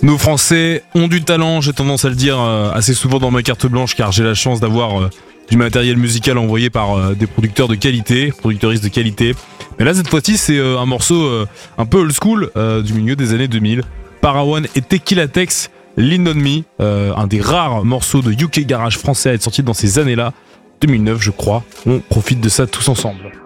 Nos Français ont du talent, j'ai tendance à le dire assez souvent dans ma carte blanche, car j'ai la chance d'avoir du matériel musical envoyé par des producteurs de qualité, producteuristes de qualité. Mais là, cette fois-ci, c'est un morceau un peu old school du milieu des années 2000. Parawan et Tequila Tex, Lean on Me, un des rares morceaux de UK Garage français à être sorti dans ces années-là, 2009 je crois. On profite de ça tous ensemble.